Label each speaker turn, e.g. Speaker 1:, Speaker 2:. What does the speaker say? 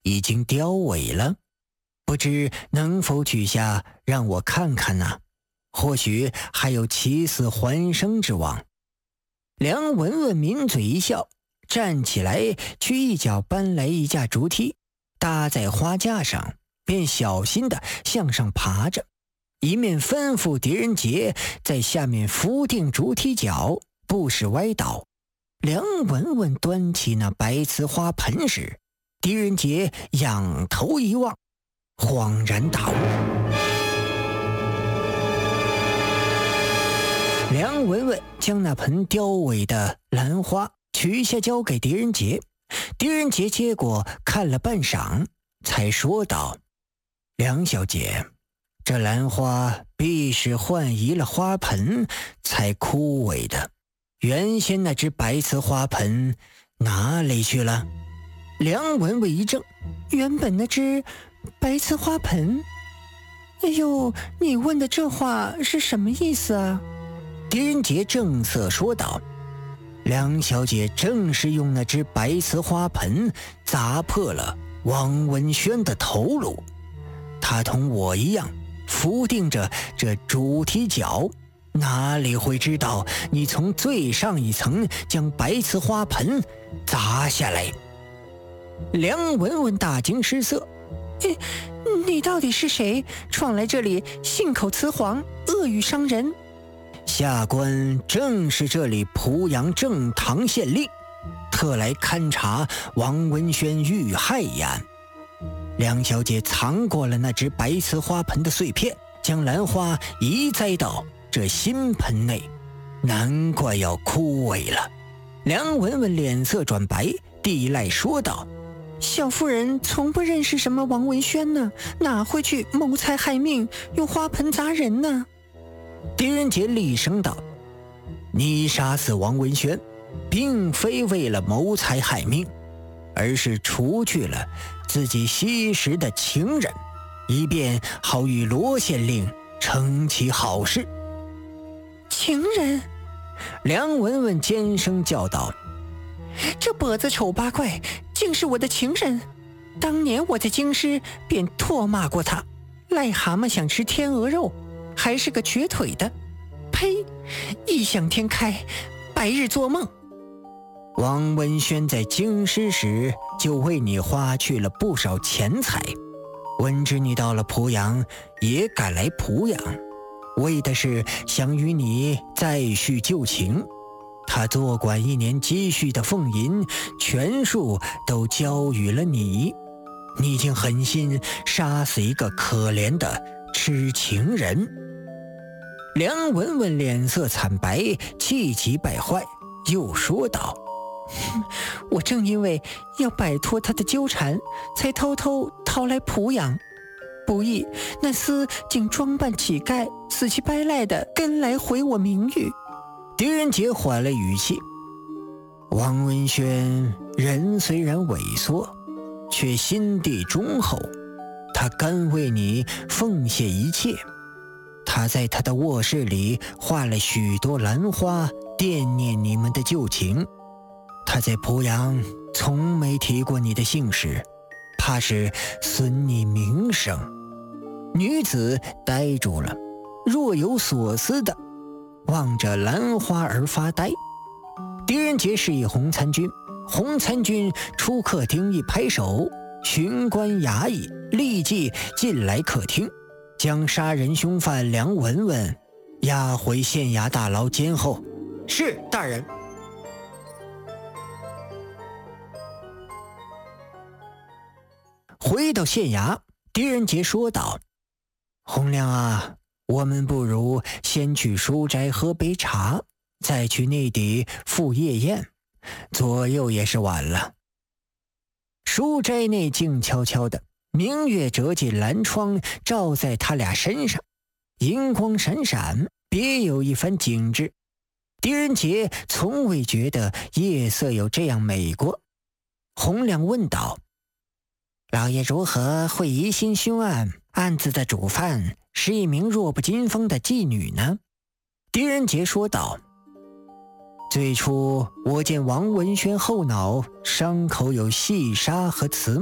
Speaker 1: 已经凋萎了，不知能否取下让我看看呢？或许还有起死还生之望。梁文文抿嘴一笑，站起来去一脚搬来一架竹梯，搭在花架上，便小心地向上爬着，一面吩咐狄仁杰在下面扶定竹梯脚，不使歪倒。梁文文端起那白瓷花盆时，狄仁杰仰头一望，恍然大悟。梁文文将那盆凋萎的兰花取下交给狄仁杰，狄仁杰接过看了半晌，才说道：梁小姐，这兰花必是换移了花盆才枯萎的，原先那只白瓷花盆哪里去了？梁文文一怔，
Speaker 2: 原本那只白瓷花盆？哎呦，你问的这话是什么意思啊？
Speaker 1: 狄仁杰正色说道：梁小姐正是用那只白瓷花盆砸破了王文轩的头颅，她同我一样扶定着这竹梯脚，哪里会知道你从最上一层将白瓷花盆砸下来？梁文文大惊失色，
Speaker 2: 你到底是谁？闯来这里信口雌黄，恶语伤人。
Speaker 1: 下官正是这里濮阳正堂县令，特来勘察王文轩遇害一案。梁小姐藏过了那只白瓷花盆的碎片，将兰花移栽到这新盆内，难怪要枯萎了。梁文文脸色转白，地赖说道：
Speaker 2: 小夫人从不认识什么王文轩呢，哪会去谋财害命，用花盆砸人呢？
Speaker 1: 狄仁杰厉声道：你杀死王文轩并非为了谋财害命，而是除去了自己惜时的情人，以便好与罗县令成其好事。
Speaker 2: 情人？
Speaker 1: 梁文文尖声叫道：
Speaker 2: 这跛子丑八怪竟是我的情人！当年我在京师便唾骂过他，癞蛤蟆想吃天鹅肉，还是个瘸腿的，呸！异想天开，白日做梦。
Speaker 1: 王文轩在京师时就为你花去了不少钱财，闻知你到了濮阳，也赶来濮阳，为的是想与你再续旧情。他坐管1年积蓄的俸银全数都交予了你，你竟狠心杀死一个可怜的痴情人。梁文文脸色惨白，气急败坏，又说道：
Speaker 2: 我正因为要摆脱他的纠缠，才偷偷逃来濮阳，不意那厮竟装扮乞丐，死乞白赖的跟来毁我名誉。
Speaker 1: 狄仁杰缓了语气：王文轩人虽然萎缩，却心地忠厚，他甘为你奉献一切。他在他的卧室里画了许多兰花，惦念你们的旧情。他在濮阳从没提过你的姓氏，怕是损你名声。女子呆住了，若有所思的望着兰花而发呆。狄仁杰示意洪参军，洪参军出客厅一拍手，巡官衙役立即进来客厅，将杀人凶犯梁文文押回县衙大牢监候。
Speaker 3: 是大人。
Speaker 1: 回到县衙，狄仁杰说道：洪亮啊，我们不如先去书斋喝杯茶，再去内邸赴夜宴，左右也是晚了。书斋内静悄悄的，明月折进蓝窗，照在他俩身上，银光闪闪，别有一番景致。狄仁杰从未觉得夜色有这样美过。洪亮问道：老爷如何会疑心凶案？案子的主犯是一名弱不禁风的妓女呢？狄仁杰说道：最初我见王文轩后脑伤口有细沙和刺